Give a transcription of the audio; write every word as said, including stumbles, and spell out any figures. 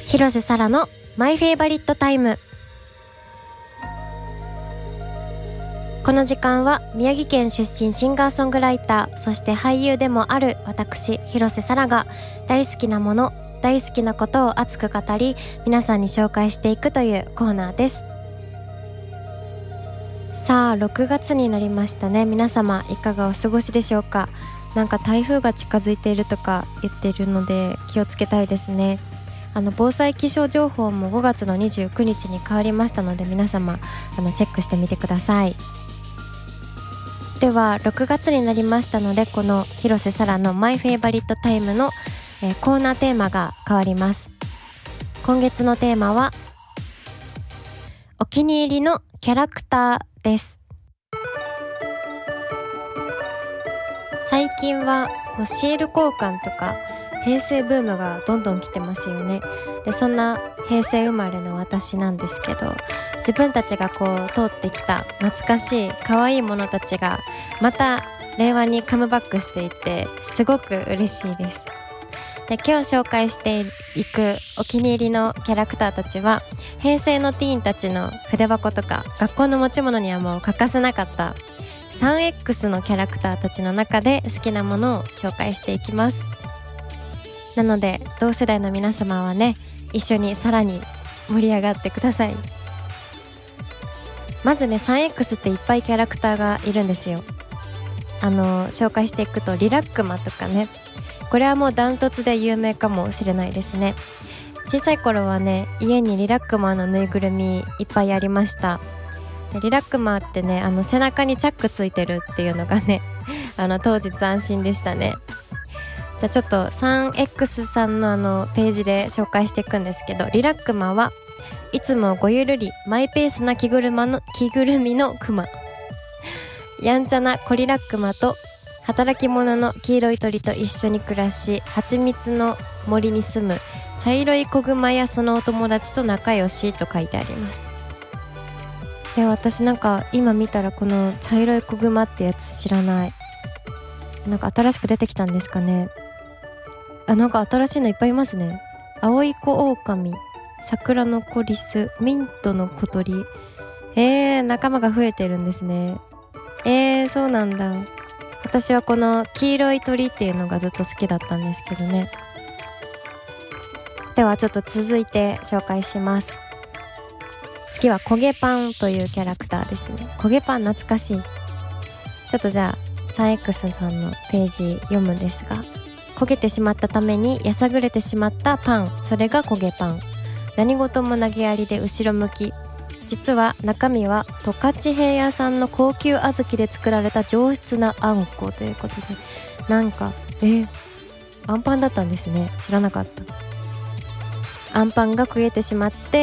広瀬さらのマイフェイバリットタイム。この時間は宮城県出身シンガーソングライター、そして俳優でもある私広瀬さらが大好きなもの、大好きなことを熱く語り、皆さんに紹介していくというコーナーです。さあろくがつになりましたね。皆様いかがお過ごしでしょうか。なんか台風が近づいているとか言っているので気をつけたいですね。あの防災気象情報もごがつのにじゅうくにちに変わりましたので、皆様あのチェックしてみてください。ではろくがつになりましたので、この広瀬さらのマイフェイバリットタイムの、えー、コーナーテーマが変わります。今月のテーマはお気に入りのキャラクターです。最近はこうシール交換とか平成ブームがどんどん来てますよね。でそんな平成生まれの私なんですけど、自分たちがこう通ってきた懐かしい可愛いものたちがまた令和にカムバックしていて、すごく嬉しいです。で今日紹介していくお気に入りのキャラクターたちは、平成のティーンたちの筆箱とか学校の持ち物にはもう欠かせなかった スリーエックス のキャラクターたちの中で好きなものを紹介していきます。なので同世代の皆様はね、一緒にさらに盛り上がってください。まずね スリーエックス っていっぱいキャラクターがいるんですよ。あの紹介していくとリラックマとかね、これはもうダントツで有名かもしれないですね。小さい頃はね、家にリラックマのぬいぐるみいっぱいありました。でリラックマってね、あの背中にチャックついてるっていうのがねあの当時斬新でしたね。じゃあちょっと スリーエックス さんのあのページで紹介していくんですけど、リラックマはいつもごゆるりマイペースな着ぐるまの着ぐるみのクマ、やんちゃなコリラックマと働き者の黄色い鳥と一緒に暮らし、蜂蜜の森に住む茶色い子グマやそのお友達と仲良しと書いてあります。で私なんか今見たらこの茶色い子グマってやつ知らない。なんか新しく出てきたんですかね。あ、なんか新しいのいっぱいいますね。青い子狼、桜の子リス、ミントの小鳥。えー、仲間が増えてるんですね。えー、そうなんだ。私はこの黄色い鳥っていうのがずっと好きだったんですけどね。ではちょっと続いて紹介します。次はコゲパンというキャラクターですね。コゲパン懐かしい。ちょっとじゃあ スリーエックス さんのページ読むんですが、焦げてしまったためにやさぐれてしまったパン、それが焦げパン。何事も投げやりで後ろ向き。実は中身は十勝平野産の高級小豆で作られた上質なあんこということで、なんかえー、あんパンだったんですね。知らなかった。あんパンが焦げてしまって